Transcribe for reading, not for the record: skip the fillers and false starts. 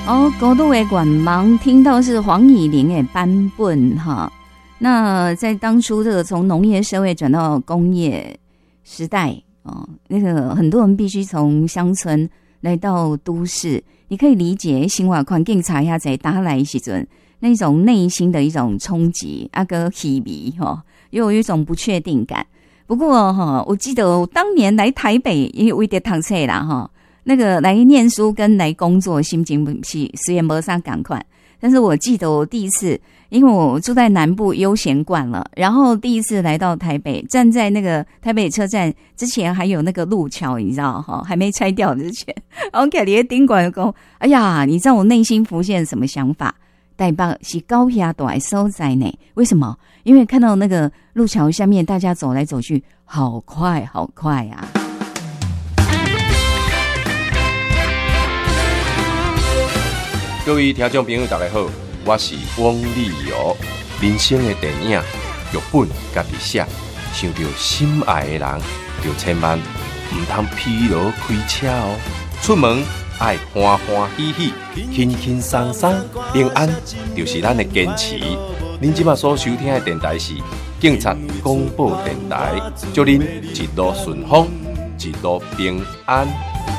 哦，高度的远望听到是黄以玲的版本哈。那在当初这个从农业社会转到工业时代哦，那个很多人必须从乡村来到都市，你可以理解生活环境差下在打来时阵那种内心的一种冲击，个稀微哈，又有一种不确定感。不过哈，我记得我当年来台北也有一点读册啦哈。那个来念书跟来工作心情是虽然没啥赶快，但是我记得我第一次，因为我住在南部悠闲惯了，然后第一次来到台北，站在那个台北车站之前还有那个路桥，你知道哈，还没拆掉之前，然后看你的顶管工，哎呀，你知道我内心浮现什么想法？台北是高压大的所在呢？为什么？因为看到那个路桥下面大家走来走去，好快好快啊！ 各位听众朋友大家好，我是汪立友。人生的电影剧本家己写，想到心爱的人，就千万唔通疲劳开车哦。出门爱欢欢喜喜、轻轻松松、平安，就是咱的坚持。您即马所收听的电台是警察广播电台，祝您一路顺风，一路平安。